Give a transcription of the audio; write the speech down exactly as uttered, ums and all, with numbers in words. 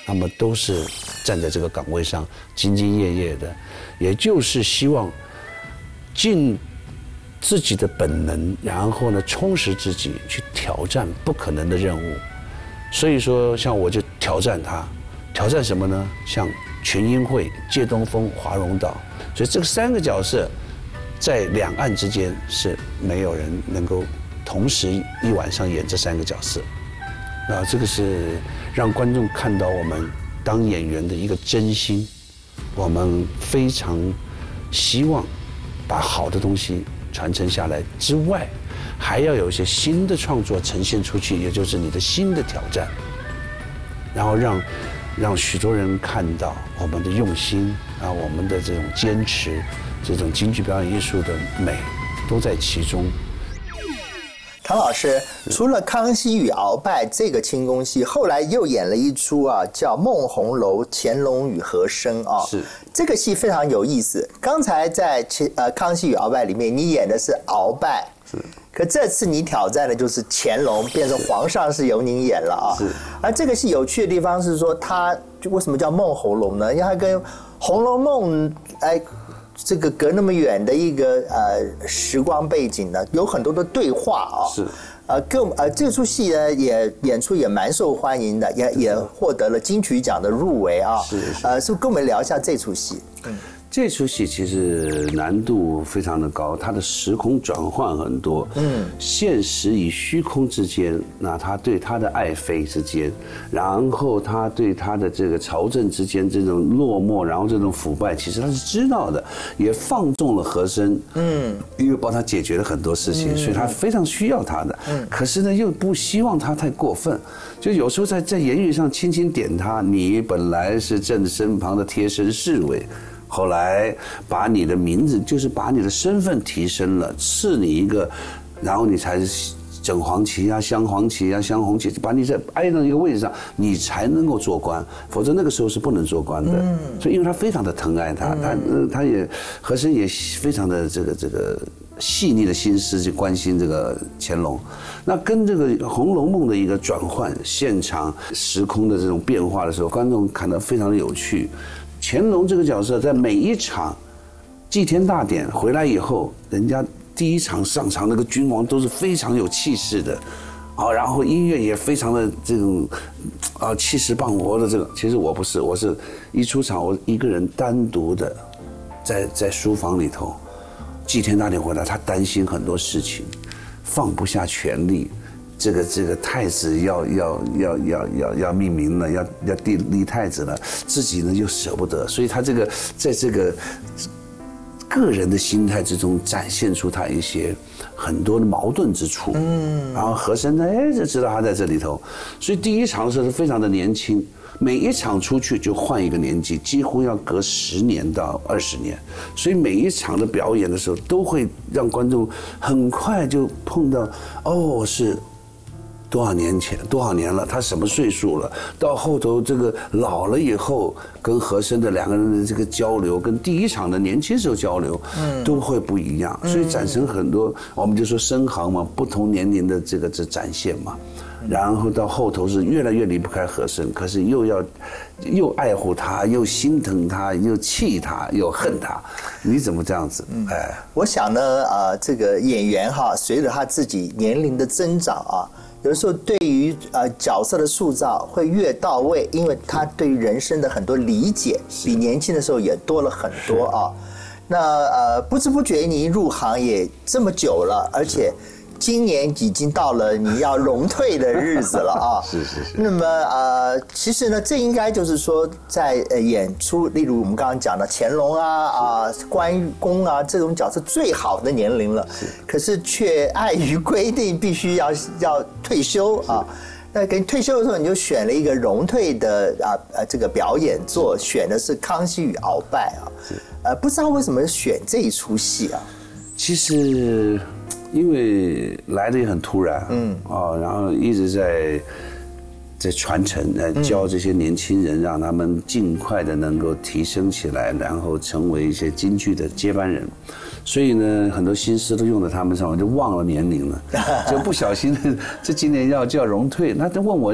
那么都是站在这个岗位上兢兢业业的，也就是希望尽自己的本能，然后呢充实自己，去挑战不可能的任务。所以说，像我就挑战他，挑战什么呢？像群英会、借东风、华容道，所以这三个角色在两岸之间是没有人能够同时一晚上演这三个角色。那这个是让观众看到我们当演员的一个真心，我们非常希望把好的东西传承下来之外，还要有一些新的创作呈现出去，也就是你的新的挑战，然后让让许多人看到我们的用心啊，我们的这种坚持，这种京剧表演艺术的美都在其中。 唐老师，除了《康熙与鳌拜》这个清宫戏，后来又演了一出啊，叫《孟红楼乾隆与和珅》啊。 是。这个戏非常有意思。刚才在呃《康熙与鳌拜》里面，你演的是鳌拜。 是。 可这次你挑战的就是乾隆，变成皇上是由您演了啊。 是。 而这个戏有趣的地方是说，它为什么叫孟红楼呢？因为它跟《红楼梦》哎。这个隔那么远的一个呃时光背景呢，有很多的对话啊。 是。 呃，更呃这出戏呢也演出也蛮受欢迎的，也也获得了金曲奖的入围啊。 是是。 呃，是不是跟我们聊一下这出戏？嗯。 这出戏其实难度非常的高，它的时空转换很多，嗯，现实与虚空之间，那他对他的爱妃之间，然后他对他的这个朝政之间这种落寞，然后这种腐败，其实他是知道的，也放纵了和珅，嗯，因为帮他解决了很多事情，嗯、所以他非常需要他的，嗯，可是呢又不希望他太过分，就有时候在在言语上轻轻点他，你本来是朕身旁的贴身侍卫。后来把你的名字，就是把你的身份提升了，赐你一个，然后你才整黄旗啊、镶黄旗啊、镶红旗，把你在挨到一个位置上，你才能够做官，否则那个时候是不能做官的。嗯、所以因为他非常的疼爱他，他呃他也和珅也非常的这个这个细腻的心思去关心这个乾隆，那跟这个《红楼梦》的一个转换、现场时空的这种变化的时候，观众看得非常的有趣。乾隆这个角色在每一场祭天大典回来以后，人家第一场上场那个君王都是非常有气势的，啊，然后音乐也非常的这种啊气势磅礴的这个。其实我不是，我是一出场我一个人单独的在在书房里头，祭天大典回来，他担心很多事情，放不下权力。这个这个太子要要要要要要命名了，要要立立太子了，自己呢又舍不得，所以他这个在这个个人的心态之中展现出他一些很多的矛盾之处。嗯，然后和珅呢，哎，就知道他在这里头，所以第一场的时候是非常的年轻，每一场出去就换一个年纪，几乎要隔十年到二十年，所以每一场的表演的时候都会让观众很快就碰到，哦，是。多少年前，多少年了？他什么岁数了？到后头这个老了以后，跟和珅的两个人的这个交流，跟第一场的年轻时候交流，嗯，都会不一样。所以产生很多，我们就说生行嘛，不同年龄的这个这展现嘛。然后到后头是越来越离不开和珅，可是又要又爱护他，又心疼他，又气他，又恨他，你怎么这样子？哎， 我想呢，呃，这个演员哈，随着他自己年龄的增长啊。有的时候对于呃角色的塑造会越到位，因为他对于人生的很多理解比年轻的时候也多了很多啊。那呃不知不觉你入行也这么久了，而且今年已经到了你要荣退的日子了啊。 是是是。 那么呃，其实呢，这应该就是说在呃演出，例如我们刚刚讲的乾隆啊啊、关公啊这种角色最好的年龄了，可是却碍于规定必须要要退休啊。那跟退休的时候，你就选了一个荣退的啊呃这个表演作，选的是《康熙与鳌拜》啊。呃，不知道为什么选这一出戏啊？ 其实。因为来的也很突然，嗯，啊，然后一直在在传承，来教这些年轻人，让他们尽快的能够提升起来，然后成为一些京剧的接班人。所以呢，很多心思都用在他们上，我就忘了年龄了，就不小心，这今年要就要荣退，那他问我。